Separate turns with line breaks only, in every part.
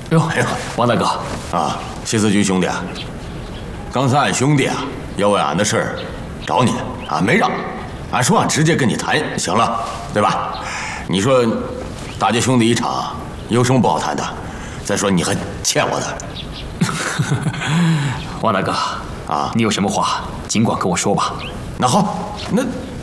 哎呦，王大哥
啊，谢四军兄弟，刚才俺兄弟啊要为俺的事儿找你，俺没让，俺说俺直接跟你谈行了，对吧？你说大家兄弟一场，有什么不好谈的？再说你还欠我的。
王大哥啊，你有什么话尽管跟我说吧。
那好，那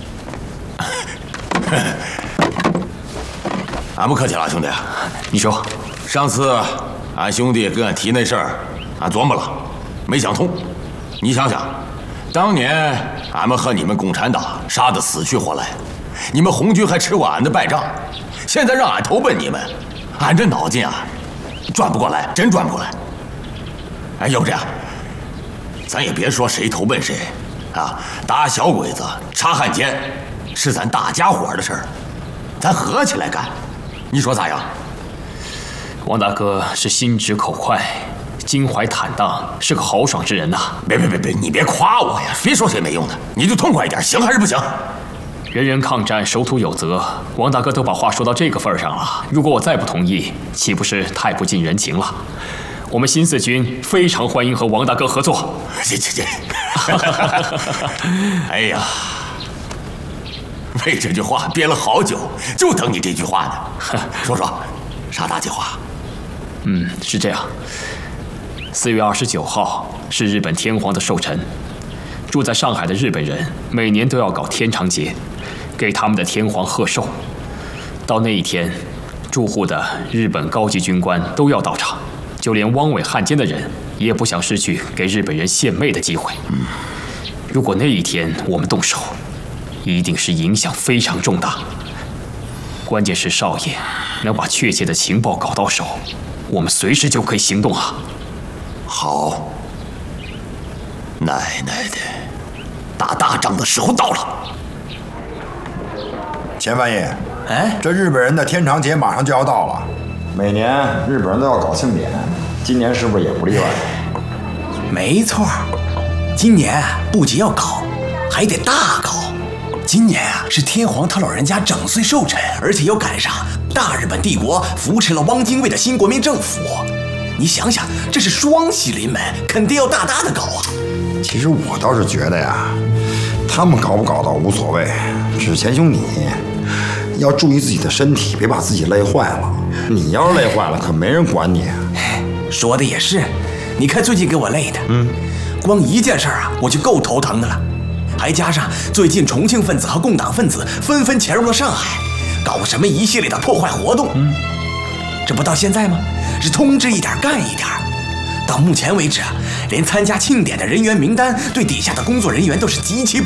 俺不客气了，兄弟。
你说，
上次俺兄弟跟俺提那事儿，俺琢磨了，没想通。你想想，当年俺们和你们共产党杀得死去活来，你们红军还吃过俺的败仗，现在让俺投奔你们，俺这脑筋啊，转不过来，真转不过来。哎，要不这样，咱也别说谁投奔谁，啊，打小鬼子、插汉奸，是咱大家伙的事儿，咱合起来干，你说咋样？
王大哥是心直口快，襟怀坦荡，是个豪爽之人呐。
别，你别夸我呀！别说谁没用的，你就痛快一点，行还是不行？
人人抗战，守土有责。王大哥都把话说到这个份上了，如果我再不同意，岂不是太不近人情了？我们新四军非常欢迎和王大哥合作。
这，哎呀，为这句话憋了好久，就等你这句话呢。说啥大计划？
是这样。4月29号是日本天皇的寿辰，住在上海的日本人每年都要搞天长节，给他们的天皇贺寿。到那一天，驻沪的日本高级军官都要到场，就连汪伪汉奸的人也不想失去给日本人献媚的机会。如果那一天我们动手，一定是影响非常重大。关键是少爷能把确切的情报搞到手，我们随时就可以行动啊！
好，奶奶的，打大仗的时候到了。
钱翻译，
哎，
这日本人的天长节马上就要到了，每年日本人都要搞庆典，今年是不是也不例外？
没错，今年不仅要搞，还得大搞。今年啊是天皇他老人家整岁寿辰，而且又赶上大日本帝国扶持了汪精卫的新国民政府。你想想，这是双喜临门，肯定要大大的搞啊！
其实我倒是觉得呀，他们搞不搞倒无所谓，只钱兄你要注意自己的身体，别把自己累坏了。你要是累坏了，可没人管你。
说的也是，你看最近给我累的，光一件事啊，我就够头疼的了。还加上最近重庆分子和共党分子纷纷潜入了上海，搞什么一系列的破坏活动。这不到现在吗？是通知一点干一点。到目前为止，连参加庆典的人员名单对底下的工作人员都是极其